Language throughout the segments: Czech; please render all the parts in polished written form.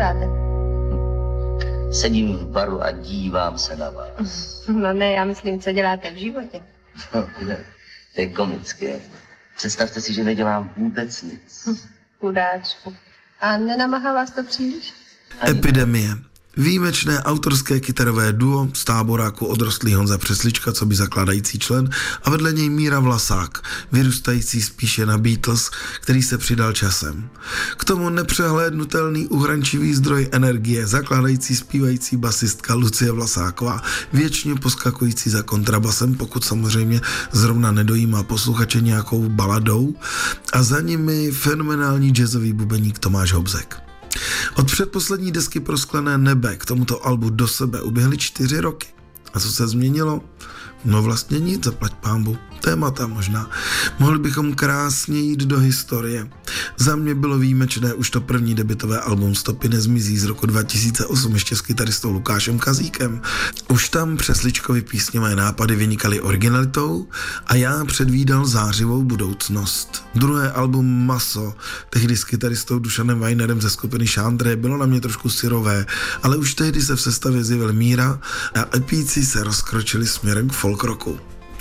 děláte? Sedím v baru a dívám se na vás. No ne, já myslím, co děláte v životě. No, to je komické. Představte si, že nedělám vůbec nic. Chudáčku. A nenamáhá vás to příliš? Epidemie. Výjimečné autorské kytarové duo z Táboráku odrostlý Honza Přeslička, co by zakládající člen, a vedle něj Míra Vlasák, vyrůstající spíše na Beatles, který se přidal časem. K tomu nepřehlédnutelný uhrančivý zdroj energie, zakládající zpívající basistka Lucie Vlasáková, věčně poskakující za kontrabasem, pokud samozřejmě zrovna nedojímá posluchače nějakou baladou, a za nimi fenomenální jazzový bubeník Tomáš Hobzek. Od předposlední desky Prosklené nebe k tomuto albu Do sebe uběhly 4 roky. A co se změnilo? No vlastně nic, zaplať pánbu. Témata možná. Mohli bychom krásně jít do historie. Za mě bylo výjimečné už to první debutové album Stopy nezmizí z roku 2008 ještě s kytaristou Lukášem Kazíkem. Už tam Přesličkovi písňové nápady vynikaly originalitou a já předvídal zářivou budoucnost. Druhé album Maso, tehdy s kytaristou Dušanem Weinerem ze skupiny Šandré, bylo na mě trošku syrové, ale už tehdy se v sestavě zjevil Míra a epíci se rozkročili směrem k folk rocku.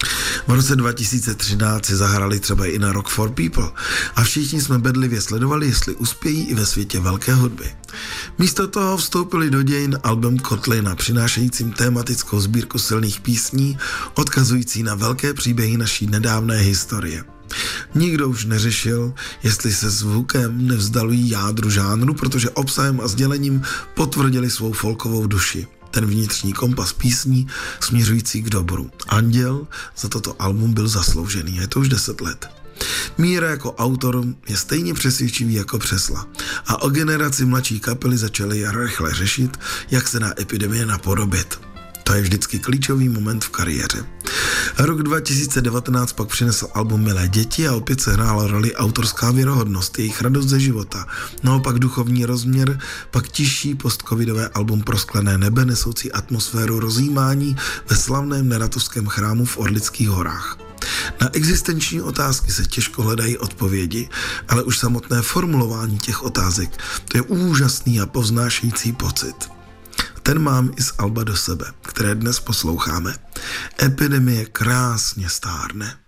V roce 2013 si zahrali třeba i na Rock for People a všichni jsme bedlivě sledovali, jestli uspějí i ve světě velké hudby. Místo toho vstoupili do dějin album Kotlina, přinášejícím tematickou sbírku silných písní, odkazující na velké příběhy naší nedávné historie. Nikdo už neřešil, jestli se zvukem nevzdalují jádru žánru, protože obsahem a sdělením potvrdili svou folkovou duši. Ten vnitřní kompas písní směřující k dobru. Anděl za toto album byl zasloužený, je to už 10 let. Míra jako autor je stejně přesvědčivý jako Přesla a o generaci mladší kapely začali rychle řešit, jak se dá epidemie napodobit. To je vždycky klíčový moment v kariéře. Rok 2019 pak přinesl album Milé děti a opět se hrála roli autorská věrohodnost, jejich radost ze života. Naopak duchovní rozměr, pak tižší postcovidové album Prosklené nebe, nesoucí atmosféru rozjímání ve slavném Neratovském chrámu v Orlických horách. Na existenční otázky se těžko hledají odpovědi, ale už samotné formulování těch otázek, to je úžasný a povznášející pocit. Ten mám i z alba Do sebe, které dnes posloucháme. Epidemie krásně stárne.